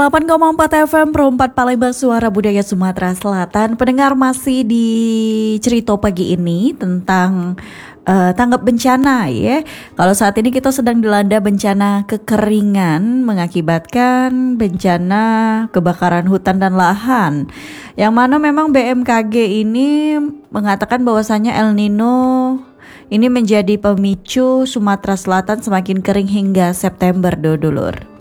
98,4 FM Pro 4 Palembang, Suara Budaya Sumatera Selatan. Pendengar, masih di cerita pagi ini tentang tanggap bencana ya. Kalau saat ini kita sedang dilanda bencana kekeringan mengakibatkan bencana kebakaran hutan dan lahan. Yang mana memang BMKG ini mengatakan bahwasanya El Nino ini menjadi pemicu Sumatera Selatan semakin kering hingga September dulur.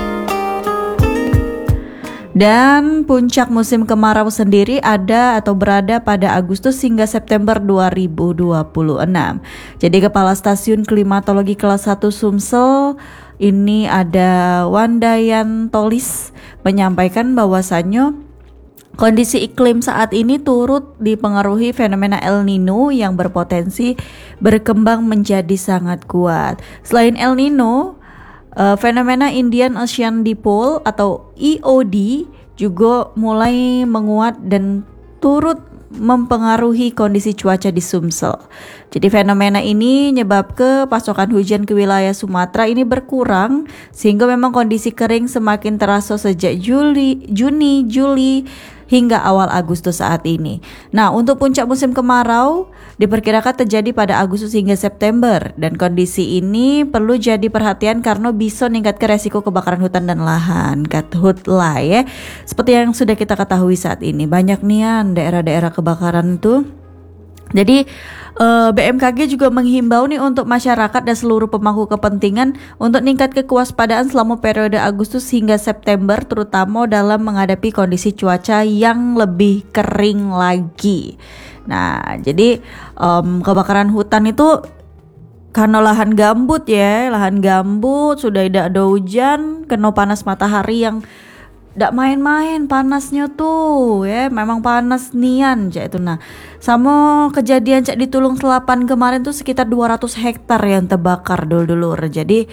Dan puncak musim kemarau sendiri ada atau berada pada Agustus hingga September 2026. Jadi Kepala Stasiun Klimatologi Kelas 1 Sumsel ini ada Wandayan Tolis menyampaikan bahwasannya kondisi iklim saat ini turut dipengaruhi fenomena El Nino yang berpotensi berkembang menjadi sangat kuat. Selain El Nino, fenomena Indian Ocean Dipole atau EOD juga mulai menguat dan turut mempengaruhi kondisi cuaca di Sumsel. Jadi fenomena ini menyebabkan pasokan hujan ke wilayah Sumatera ini berkurang sehingga memang kondisi kering semakin terasa sejak Juni, Juli hingga awal Agustus saat ini. Nah, untuk puncak musim kemarau diperkirakan terjadi pada Agustus hingga September dan kondisi ini perlu jadi perhatian karena bisa meningkatkan resiko kebakaran hutan dan lahan. Karhutla ya. Seperti yang sudah kita ketahui saat ini, banyak nian daerah-daerah kebakaran itu. Jadi BMKG juga menghimbau nih untuk masyarakat dan seluruh pemangku kepentingan untuk meningkatkan kewaspadaan selama periode Agustus hingga September, terutama dalam menghadapi kondisi cuaca yang lebih kering lagi. Nah, jadi kebakaran hutan itu karena lahan gambut ya, lahan gambut sudah tidak ada hujan, kena panas matahari yang ndak main-main panasnya tuh ya, memang panas nian cak itu. Nah, sama kejadian cak di Tulung Selapan kemarin tuh sekitar 200 hektar yang terbakar dulur. Jadi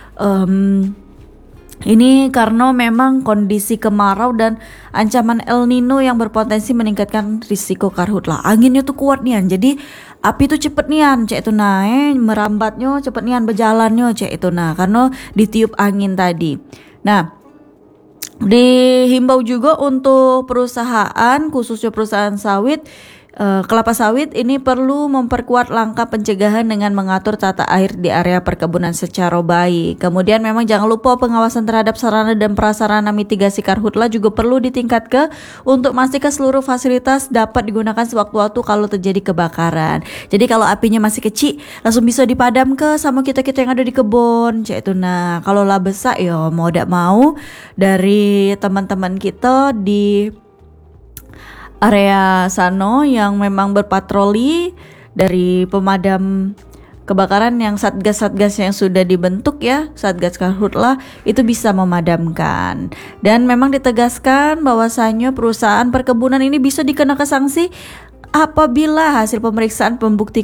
ini karena memang kondisi kemarau dan ancaman El Nino yang berpotensi meningkatkan risiko karhutla. Anginnya tuh kuat nian, jadi api tuh cepet nian cak itu nah, merambatnya cepet nian, berjalannya cak itu nah, karena ditiup angin tadi. Nah, dihimbau juga untuk perusahaan, khususnya perusahaan sawit, kelapa sawit ini perlu memperkuat langkah pencegahan dengan mengatur tata air di area perkebunan secara baik. Kemudian memang jangan lupa pengawasan terhadap sarana dan prasarana mitigasi karhutla juga perlu ditingkatkan untuk memastikan seluruh fasilitas dapat digunakan sewaktu-waktu kalau terjadi kebakaran. Jadi kalau apinya masih kecil langsung bisa dipadamkan sama kita-kita yang ada di kebun cak itu. Nah, kalau lah besar ya mau tidak mau dari teman-teman kita di area Sano yang memang berpatroli dari pemadam kebakaran yang satgas-satgas yang sudah dibentuk ya, Satgas Karhutla itu bisa memadamkan. Dan memang ditegaskan bahwasanya perusahaan perkebunan ini bisa dikenakan sanksi apabila hasil pemeriksaan pembuktian